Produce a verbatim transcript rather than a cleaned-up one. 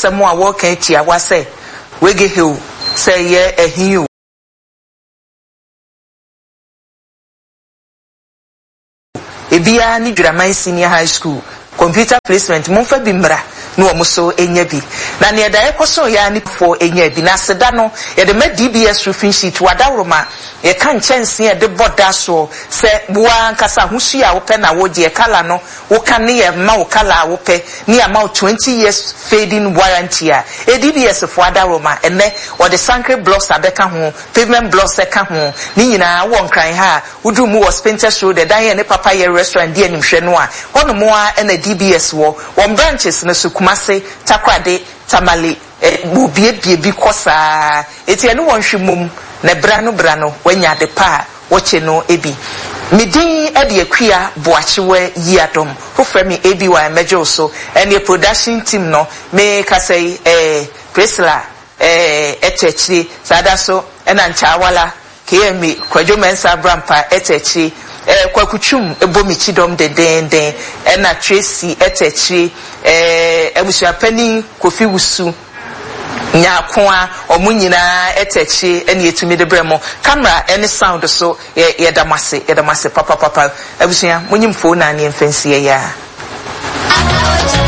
asemo a wo kan tia wa say wege hew say ye ehin ebia ni Dwuraman Senior High School computer placement mo fa bi mra no omo so enya bi na ne da ekoso ya ni fo enya bi na seda no ye de ma D B S roofing sheet wadawroma ye kan chense ye de boda so se bua nkasa husu ya wo pe na wo je kala no wo kan ne ye ma wo kala wo pe ni ama twenty years fading warranty a e D B S fo adawroma ene o de sancre blocks abeka ho pavement blocks e ka ho ni nyina wo nkran ha wudu mu wo Spintex Road de dan ye ne papa ye restaurant di anim hwe no a hono mo a ena D B S wo won branches na so Kumase Takrade Tamale bobie bie bi kosa eti ene won hwemom na bra no bra no wanya de pa wo che no ebi midin e de akua boachewe yiadom who frame me A B Y mejo so ene production team no me ka say eh Priscilla eh etechiri sada so ena nchawala K M Kwadwo Mensa Brampa etechiri eh kwakuchum ebomichi dom de den den ena Tracy etechiri eh ebusuapani Kofi Wusu nyakoa omunyina etechiri ene etumi de bremo camera any sound so ye damase ye damase papa papa ebusuya munyimfo na ne mfansie ya